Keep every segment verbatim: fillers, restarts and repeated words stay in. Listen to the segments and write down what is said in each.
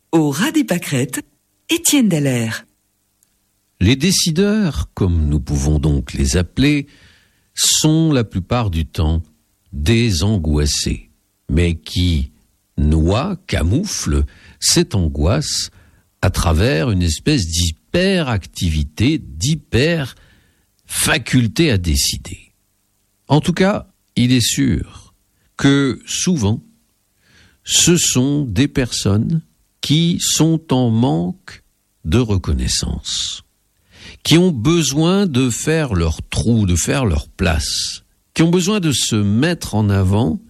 Au ras des pâquerettes, Étienne Dallaire. Les décideurs, comme nous pouvons donc les appeler, sont la plupart du temps des angoissés, mais qui noient, camouflent cette angoisse à travers une espèce d'hyperactivité, d'hyper-faculté à décider. En tout cas, il est sûr que souvent, ce sont des personnes qui sont en manque de reconnaissance, qui ont besoin de faire leur trou, de faire leur place, qui ont besoin de se mettre en avant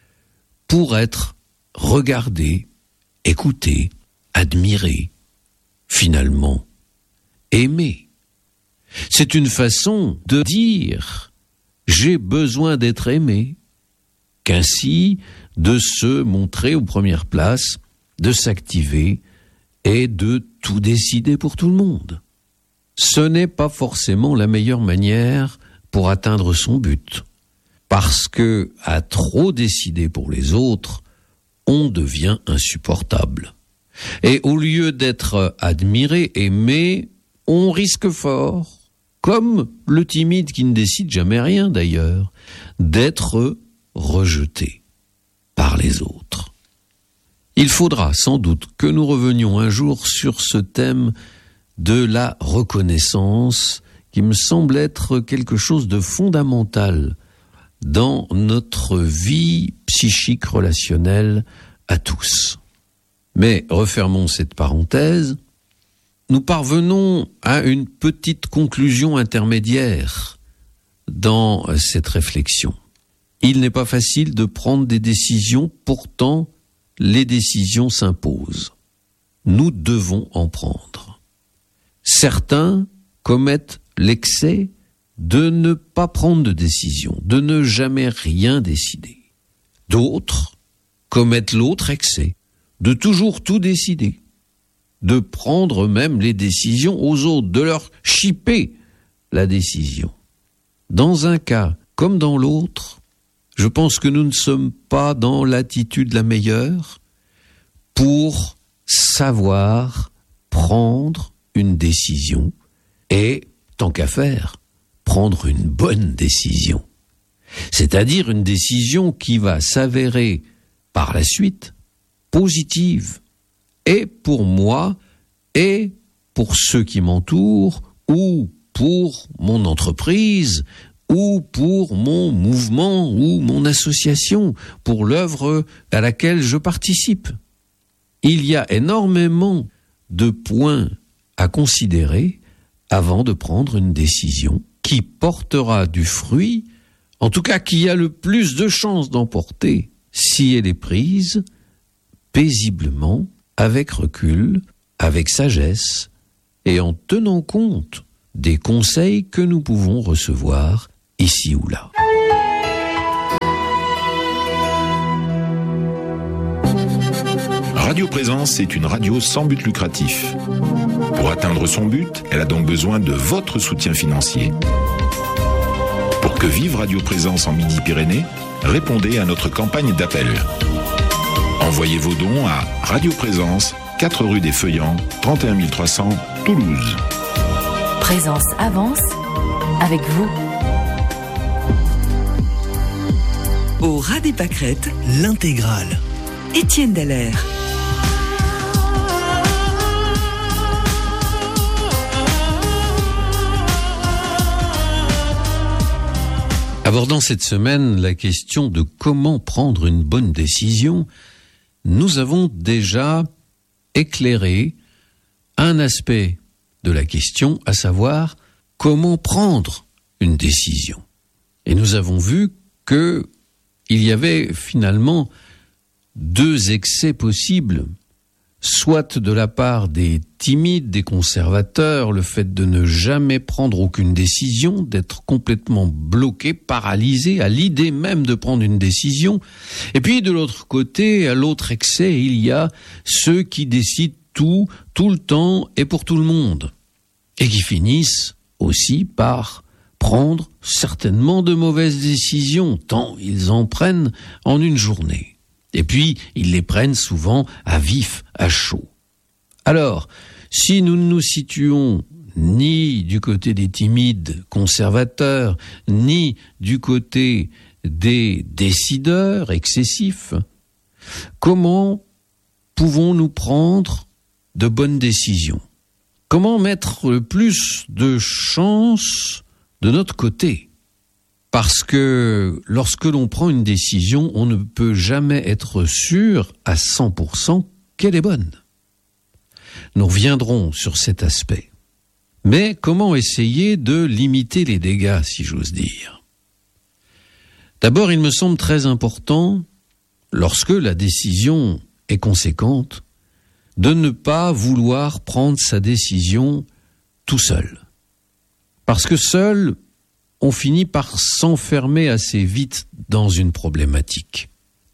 pour être regardés, écoutés, admirés, finalement aimés. C'est une façon de dire « j'ai besoin d'être aimé », qu'ainsi de se montrer aux premières places, de s'activer et de tout décider pour tout le monde. Ce n'est pas forcément la meilleure manière pour atteindre son but, parce que, à trop décider pour les autres, on devient insupportable. Et au lieu d'être admiré, aimé, on risque fort, comme le timide qui ne décide jamais rien d'ailleurs, d'être rejeté par les autres. Il faudra sans doute que nous revenions un jour sur ce thème de la reconnaissance qui me semble être quelque chose de fondamental dans notre vie psychique relationnelle à tous. Mais refermons cette parenthèse. Nous parvenons à une petite conclusion intermédiaire dans cette réflexion. Il n'est pas facile de prendre des décisions, pourtant les décisions s'imposent. Nous devons en prendre. Certains commettent l'excès de ne pas prendre de décision, de ne jamais rien décider. D'autres commettent l'autre excès, de toujours tout décider, de prendre même les décisions aux autres, de leur chipper la décision. Dans un cas comme dans l'autre, je pense que nous ne sommes pas dans l'attitude la meilleure pour savoir prendre une décision et, tant qu'à faire, prendre une bonne décision. C'est-à-dire une décision qui va s'avérer par la suite positive, et pour moi, et pour ceux qui m'entourent, ou pour mon entreprise, ou pour mon mouvement ou mon association, pour l'œuvre à laquelle je participe. Il y a énormément de points à considérer avant de prendre une décision qui portera du fruit, en tout cas qui a le plus de chances d'emporter si elle est prise paisiblement, avec recul, avec sagesse et en tenant compte des conseils que nous pouvons recevoir ici ou là. Radio Présence est une radio sans but lucratif. Pour atteindre son but, elle a donc besoin de votre soutien financier. Pour que vive Radio Présence en Midi-Pyrénées, répondez à notre campagne d'appel. Envoyez vos dons à Radio Présence, quatre rue des Feuillants, trente et un mille trois cents, Toulouse. Présence avance avec vous. Au ras des pâquerettes, l'intégrale. Étienne Dallaire. Abordant cette semaine la question de comment prendre une bonne décision, nous avons déjà éclairé un aspect de la question, à savoir comment prendre une décision. Et nous avons vu que il y avait finalement deux excès possibles, soit de la part des timides, des conservateurs, le fait de ne jamais prendre aucune décision, d'être complètement bloqué, paralysé à l'idée même de prendre une décision. Et puis de l'autre côté, à l'autre excès, il y a ceux qui décident tout, tout le temps et pour tout le monde, et qui finissent aussi par prendre certainement de mauvaises décisions, tant ils en prennent en une journée. Et puis, ils les prennent souvent à vif, à chaud. Alors, si nous ne nous situons ni du côté des timides conservateurs, ni du côté des décideurs excessifs, comment pouvons-nous prendre de bonnes décisions? Comment mettre le plus de chance de notre côté? Parce que lorsque l'on prend une décision, on ne peut jamais être sûr à cent pour cent qu'elle est bonne. Nous reviendrons sur cet aspect. Mais comment essayer de limiter les dégâts, si j'ose dire? D'abord, il me semble très important, lorsque la décision est conséquente, de ne pas vouloir prendre sa décision tout seul. Parce que seul, on finit par s'enfermer assez vite dans une problématique.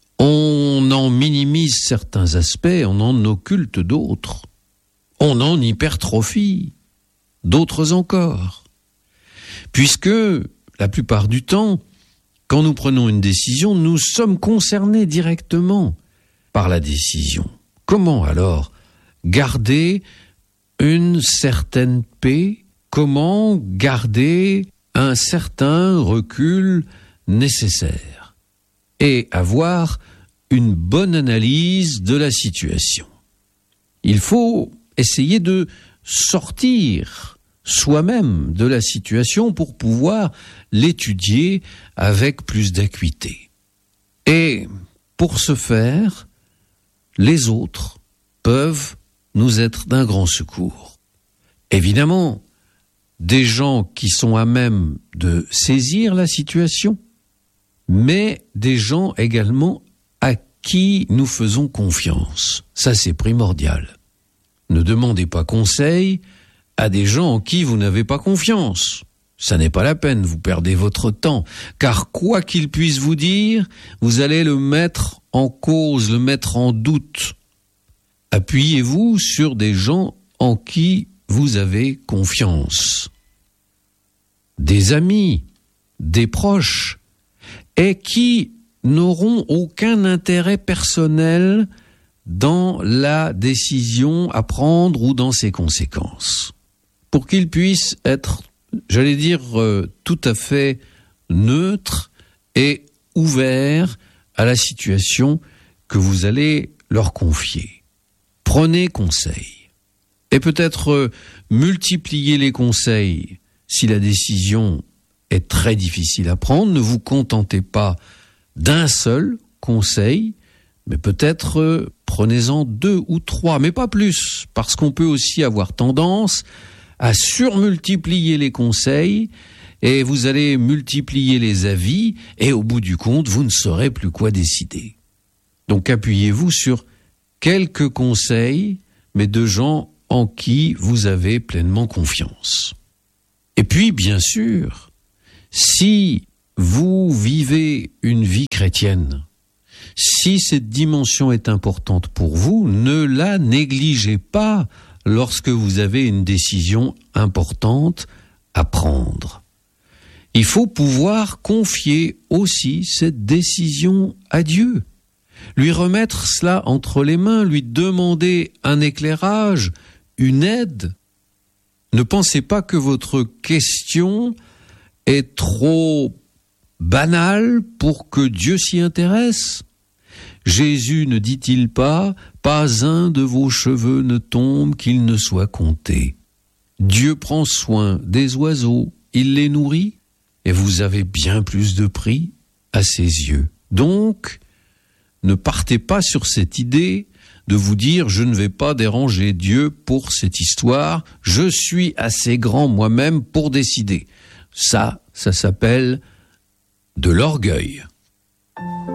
On en minimise certains aspects, on en occulte d'autres. On en hypertrophie d'autres encore. Puisque, la plupart du temps, quand nous prenons une décision, nous sommes concernés directement par la décision. Comment alors garder une certaine paix? Comment garder un certain recul nécessaire? Et avoir une bonne analyse de la situation. Il faut essayer de sortir soi-même de la situation pour pouvoir l'étudier avec plus d'acuité. Et pour ce faire, les autres peuvent nous être d'un grand secours. Évidemment, des gens qui sont à même de saisir la situation, mais des gens également à qui nous faisons confiance. Ça, c'est primordial. Ne demandez pas conseil à des gens en qui vous n'avez pas confiance. Ça n'est pas la peine, vous perdez votre temps, car quoi qu'ils puissent vous dire, vous allez le mettre en cause, le mettre en doute. Appuyez-vous sur des gens en qui vous avez confiance. Des amis, des proches, et qui n'auront aucun intérêt personnel dans la décision à prendre ou dans ses conséquences. Pour qu'ils puissent être, j'allais dire, euh, tout à fait neutres et ouverts à la situation que vous allez leur confier. Prenez conseil. Et peut-être euh, multipliez les conseils si la décision est très difficile à prendre. Ne vous contentez pas d'un seul conseil, mais peut-être euh, prenez-en deux ou trois, mais pas plus, parce qu'on peut aussi avoir tendance à surmultiplier les conseils, et vous allez multiplier les avis, et au bout du compte, vous ne saurez plus quoi décider. Donc appuyez-vous sur quelques conseils, mais de gens en qui vous avez pleinement confiance. Et puis, bien sûr, si vous vivez une vie chrétienne, si cette dimension est importante pour vous, ne la négligez pas lorsque vous avez une décision importante à prendre. Il faut pouvoir confier aussi cette décision à Dieu, lui remettre cela entre les mains, lui demander un éclairage, une aide. Ne pensez pas que votre question est trop banale pour que Dieu s'y intéresse. Jésus ne dit-il pas « Pas un de vos cheveux ne tombe qu'il ne soit compté ». Dieu prend soin des oiseaux, il les nourrit, et vous avez bien plus de prix à ses yeux. Donc, ne partez pas sur cette idée de vous dire « Je ne vais pas déranger Dieu pour cette histoire, je suis assez grand moi-même pour décider ». Ça, ça s'appelle de l'orgueil.